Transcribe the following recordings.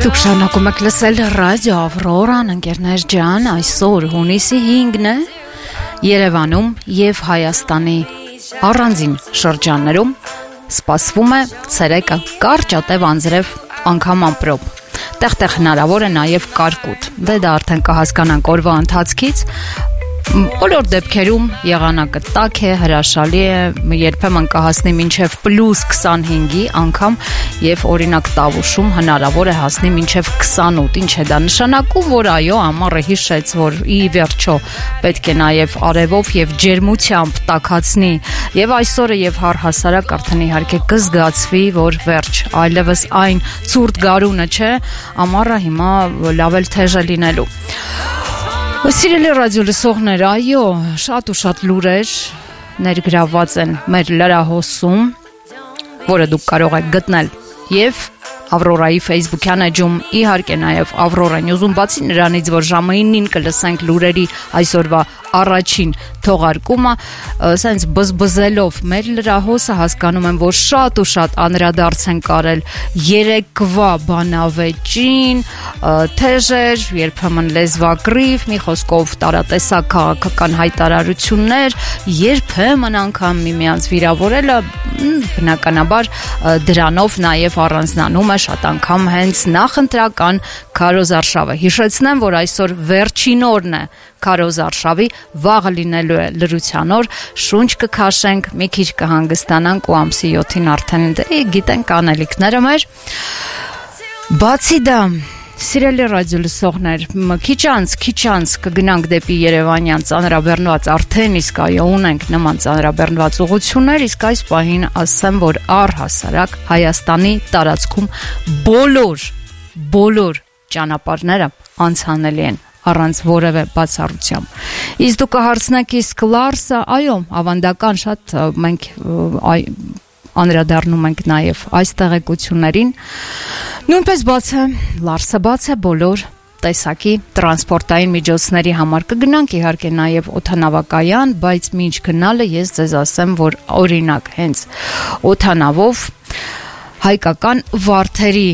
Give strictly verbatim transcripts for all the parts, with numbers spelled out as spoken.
Դուք շարունակում եք լսել ռադիո Ավրորան, ընկերներ ջան, այսօր հունիսի հինգն է, Երևանում եւ Հայաստանի առանձին շրջաններում սպասվում է ցերեկը կարճ ատև անձրև, անգամ ամպրոպ։ Տեղ-տեղ հնարավոր է նաեւ կարկուտ։ Դե դա արդեն կհասկանանք օրվա ընթացքից։ Բոլոր դեպքերում եղանակը տաք է, հրաշալի է, երբեմն կհասնի մինչև պլյուս քսանհինգի անգամ եւ օրինակ Տավուշում հնարավոր է հասնի մինչև քսանութ։ Ինչ է դա նշանակում, որ այո, ամառը հիշեց, որ ի վերջո պետք է նաեւ արևով եւ ջերմությամբ տաքացնի եւ այսօրը եւ առհասարակ արդեն իհարկե կզգացվի, որ վերջ, այլևս այն ցուրտ գարունը չէ, ամառը հիմա լավ էլ թեժ է լինելու։ Սիրելի ռադիո լսողներ, այո, շատ ու շատ լուրեր ներգրավված են մեր լրահոսում, որը դուք կարող եք գտնել եւ Ավրորայի Facebook-յան էջում, իհարկե նաև Ավրորա News-ում, բացի նրանից, որ ժամը ինին կլսենք լուրերի այսօրվա առաջին թողարկումը, սենց բզբզելով մեր լրահոսը հասկանում եմ, որ շատ ու շատ անդրադարձ են կարել երեկվա բանավեճին, թեժեր, երբեմն լեզվակռիվ, մի խոսքով տարատեսակ քաղաքական հայտարարություններ, երբեմն անգամ միմյանց վիրավորելը, բնականաբար դրանով նաև առանձնանում է շատ անգամ հենց նախընտրական քարոզարշավը։ Հիշեցնեմ, որ այսօր վերջին օրն է քարոզարշավի, վաղը լինելու է լրության օր, շունչ կքաշենք, մի քիչ կհանգստանանք ու ամսի յոթին արդեն դե գիտենք անելիքները մեր։ Բացի դա, սիրելի ռադիո լսողներ, քիչ անց, քիչ անց կգնանք դեպի Երևանյան ծանրաբեռնված, արդեն իսկ այո ունենք նման ծանրաբեռնված ուղղություններ, իսկ այս պահին ասեմ, որ առհասարակ Հայաստանի տարածքում բոլոր, բոլոր ճանապարհները անցանելի են առանց որևէ բացառության։ Իսկ դուք կհարցնեք, իսկ Լարսը, այո, ավանդական շատ մենք այ անդրադառնում ենք նաև այս տեղեկություններին։ Նույնպես բաց է, Լարսը բաց է բոլոր տեսակի տրանսպորտային միջոցների համար։ Կգնանք իհարկե նաև օդանավակայան, բայց մինչ գնալը ես ձեզ ասեմ, որ օրինակ հենց օդանավով հայկական վարդերի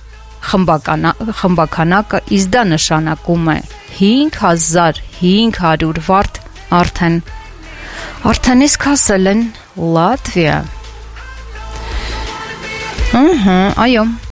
խմբականակը իսկ դա նշանակում է հինգ հազար հինգ հարյուր վարդ արդեն արդեն իսկ հասել են Լատվիա։ Ահա, այո,